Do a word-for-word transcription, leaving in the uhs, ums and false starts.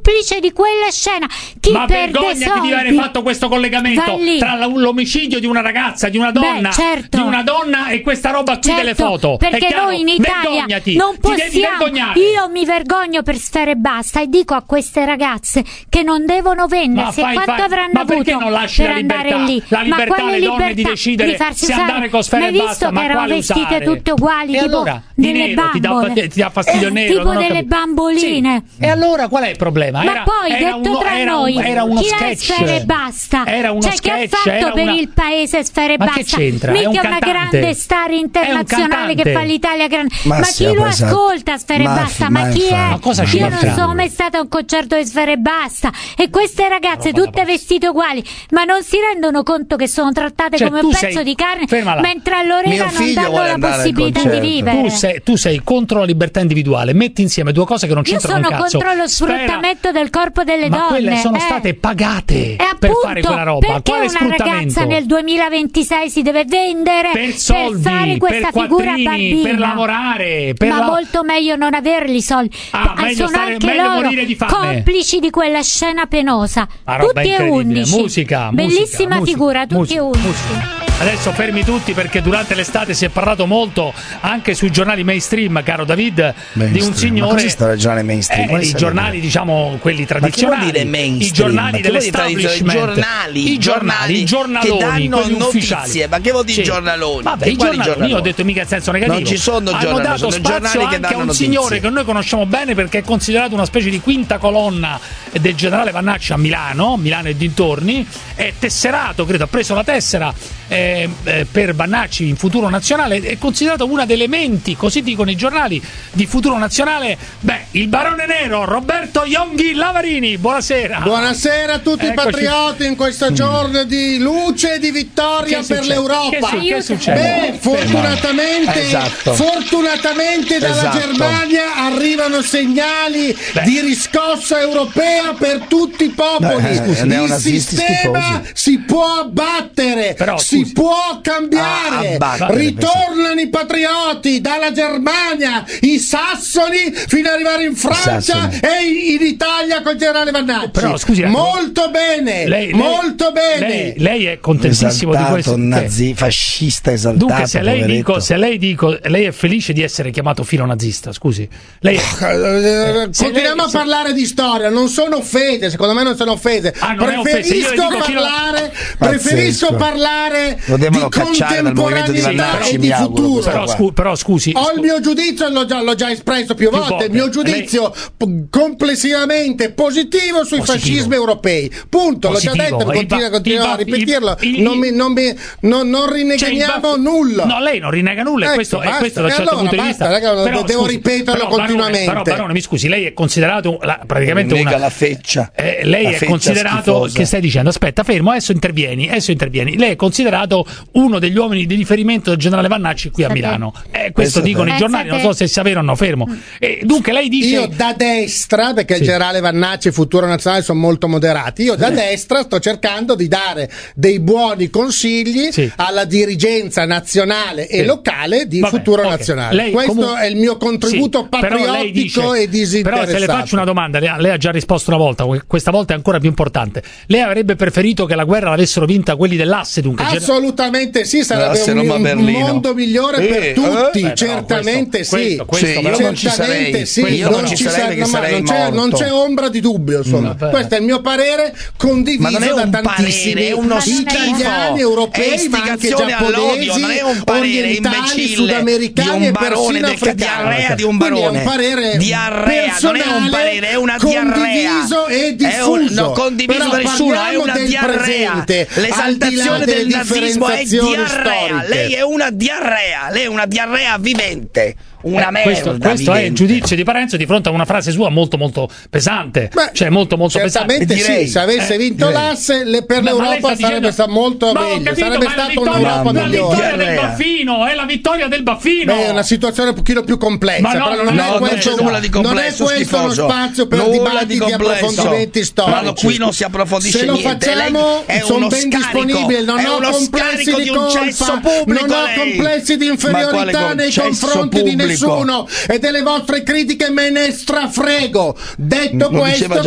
complice di quella scena. Chi Ma perde vergognati soldi, di aver fatto questo collegamento tra l'omicidio di una ragazza, di una donna, Beh, certo. di una donna e questa roba qui certo, delle foto. perché noi in Italia vergognati. non Ti possiamo. devi vergognare. Io mi vergogno per Sfera Ebbasta e dico a queste ragazze che non devono vendersi. Ma fai, e quanto fai, avranno ma avuto perché non lasci per la libertà, andare lì? la libertà ma alle donne di decidere di farsi se usare? andare con Sfera Ma hai Ebbasta, visto ma che erano quale vestite usare? tutte uguali, E tipo allora, di delle nero, ti dà, bambole, ti dà fastidio eh, nero, tipo non ho delle capito. bamboline. Sì. E allora qual è il problema? Ma Era, poi era detto uno, tra era noi, un, era uno chi sketch. è Sfera Ebbasta? Era uno cioè, sketch. che ha fatto era per una... il paese Sfera Ma Ebbasta? che c'entra? Mica È un una cantante. grande star internazionale che fa l'Italia grande. Ma, Ma chi sia lo pesante. ascolta Sfera Ma- Ebbasta? ma Ma chi infatti. è? Ma cosa Io non c'entra? sono mai stata a un concerto di Sfera Ebbasta. E queste ragazze Roba da tutte vestite uguali, ma non si rendono conto che sono trattate Cioè, come tu un pezzo sei- di carne, fermala. mentre a Lorena Mio non figlio danno vuole la andare al possibilità di concerto. vivere. Tu sei, tu sei contro la libertà individuale, metti insieme due cose che non Io c'entrano sono un cazzo. contro lo Sfera- sfruttamento del corpo delle ma donne. quelle sono eh. state pagate E per appunto, fare quella roba. perché Quale una sfruttamento? ragazza nel duemilaventisei si deve vendere Per soldi, fare questa per figura quattrini, bambina? per lavorare, per Ma la- molto meglio non averli i soldi. Ah, Ah, meglio sono stare- anche meglio loro morire di fame. complici di quella scena penosa. Una roba Tutti e incredibile. undici. Musica, Bellissima musica, figura, musica, tutti e musica, undici. musica. Adesso fermi tutti perché durante l'estate si è parlato molto anche sui giornali mainstream, caro David, di un Mainstream. Ma signore. cos'è sta regionale mainstream? Eh, Quali I sarebbe? giornali, diciamo, quelli Ma che tradizionali. vuol dire mainstream? I giornali Che vuol dire dell'establishment. tradizionale? Giornali, I giornali, i giornaloni, che danno quelli notizie. ufficiali. Ma che vuol dire Sì. giornaloni? Vabbè, E i quali giornaloni, giornaloni? io ho detto mica in senso negativo. Non ci sono Hanno giornali, dato sono spazio giornali che anche a danno un notizie. signore che noi conosciamo bene perché è considerato una specie di quinta colonna del generale Vannacci a Milano, Milano e dintorni, è tesserato, credo, ha preso la tessera eh, eh, per Vannacci in Futuro Nazionale, è considerato una delle menti, così dicono i giornali, di Futuro Nazionale. Beh, il barone nero Roberto Ionghi Lavarini, buonasera. Buonasera a tutti Eccoci. i patrioti in questo giorno di luce e di vittoria Che per succede? l'Europa. Che, su- che succede? Beh, fortunatamente, Esatto. fortunatamente dalla Esatto. Germania arrivano segnali Beh. di riscossa europea per tutti i popoli. Eh, scusi, Il neonazisti sistema schifosi. si può abbattere, Però, si scusi. può cambiare. Ah, abbattere, Ritornano i patrioti dalla Germania, i sassoni, fino ad arrivare in Francia sassoni. e in Italia col generale Vannacci. Però, scusi, eh, molto bene, Lei- lei- molto bene. Lei, lei è contentissimo di Esaltato, questo. nazi, fascista esaltato. Dunque, se lei, poveretto. dico, se lei dico, lei è felice di essere chiamato filonazista, scusi. Lei è... Eh, se Continuiamo lei- a se- parlare di storia, non sono offese, secondo me non sono offese. Ah, non è offesa, io le preferisco dico fino- parlare, Pazzesco. preferisco parlare Lo devono di cacciare dal movimento di contemporaneità Vannacci, e mi di auguro, futuro. questo Però, qua. scu- però scusi, Ho il mio giudizio, l'ho già, l'ho già espresso più volte, volte. il mio giudizio p- complessivamente positivo sui Positivo. fascismi europei. Punto, l'ho già Positivo. detto, Il continua, va- continuiamo il a va- ripetirlo. il- il- non, mi, non, mi, non, non cioè, il rinneghiamo baff- nulla. No, lei non rinnega nulla, e Ecco, questo, e basta. questo da un E certo allora punto di basta, vista. raga, devo ripeterlo però, Barone, continuamente. Però, Barone, mi scusi, lei è considerato la- praticamente Nega una. la feccia. Eh, lei La è feccia considerato. schifosa. Che stai dicendo? Aspetta, fermo, adesso intervieni, adesso intervieni. Lei è considerato uno degli uomini di riferimento del generale Vannacci qui a State- Milano. Eh, questo Pensate. dicono i giornali, non so se sia vero o no, fermo. E dunque lei dice. Io da destra, perché Sì. il generale Vannacci e Futuro Nazionale sono molto moderati, io da destra sto cercando di dare dei buoni consigli Sì. alla dirigenza nazionale e Sì. locale di Vabbè, Futuro ok. Nazionale. Lei Questo comu- è il mio contributo Sì, però lei patriottico dice- e disinteressato. Però se le faccio una domanda, lei, lei ha già risposto una volta, questa volta è ancora più importante. Lei avrebbe preferito che la guerra l'avessero vinta quelli dell'asse, dunque? Assolutamente sì, sarebbe Grazie, un, Roma, un Berlino. mondo migliore Eh, per tutti, eh, però certamente questo- sì. questo- questo Sì, però- io non ci Certamente sarei, sì, io non non ci ci sarei sarà- perché ma sarei non c'è, non morto. c'è ombra di dubbio, insomma. Mm, vabbè. Questo è il mio parere condiviso Ma non è da un tantissimi parere, è uno schifo. italiani, europei, È ma anche istigazione all'odio, giapponesi, non è un parere orientali, imbecille sudamericani di e un barone, persino del- africani. diarrea di un Quindi è barone. un parere Diarrea, non è un parere, è una personale, diarrea. condiviso e È un- diffuso. no, condiviso Però da nessuno, è parliamo una del diarrea. presente, L'esaltazione al di là del delle nazismo è differenziazioni diarrea. storiche. Lei è una diarrea, lei è una diarrea vivente. Una Eh, merda. questo, questo è il vivente. giudizio di Parenzo di fronte a una frase sua molto molto pesante. Beh, cioè molto molto certamente pesante. sì, direi. se avesse Eh, vinto direi. l'asse le- per Ma- ma lei l'Europa sta sarebbe dicendo- stato molto Ma ho meglio, capito, sarebbe ma è la stata vittoria- un'Europa la migliore. vittoria del Diarrea. Baffino, è la vittoria del Baffino. Beh, è una situazione un pochino più complessa, Ma no, però non, no, è non questo, c'è nulla di non è complesso, questo lo schifoso. spazio per Nulla dibattiti di e complesso. approfondimenti Ma storici. qui non si approfondisce Se lo niente. facciamo Lei è sono uno ben scarico, disponibile, non è ho uno complessi scarico di di un cesso colpa, pubblico, non ho lei. complessi di Ma inferiorità quale nei cesso confronti di pubblico? nessuno e delle vostre critiche me ne strafrego. Detto Lo diceva questo